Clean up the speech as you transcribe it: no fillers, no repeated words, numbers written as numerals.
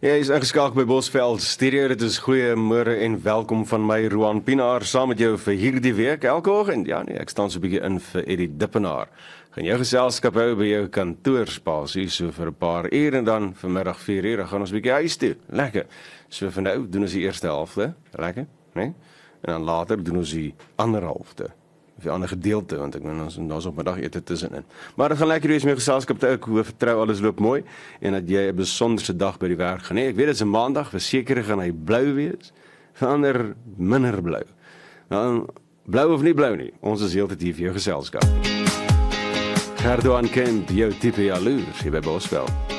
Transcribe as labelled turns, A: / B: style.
A: Jy is ingeskakel by Bosveld Stereo. Dit is goeiemôre en welkom van my Roan Pinaar saam met jou vir hierdie week. Elke oggend, ja nee, ek staan so 'n bietjie in vir Eddie Dippenaar. Gaan jou geselskap hou by jou kantoorspasie so vir 'n paar uur en dan vanmiddag 4 uur gaan ons 'n bietjie huis toe. Lekker. So vir nou doen ons die eerste helfte, lekker, né? En dan later doen ons die ander helfte. Of die ander gedeelte, want ek meen ons op middagete tussenin. Maar dit gaan lekker wees met geselskap te ek hoop vertrou alles loop mooi en dat jy 'n besonderse dag by die werk gaan hê. Ek weet dit is 'n maandag, verseker gaan hy blou wees, verander minder blou. Dan blou of nie blou nie, ons is heeltyd hier vir jou geselskap. Gerdoan Kemp, jou tipe jaloers hier by Bosveld.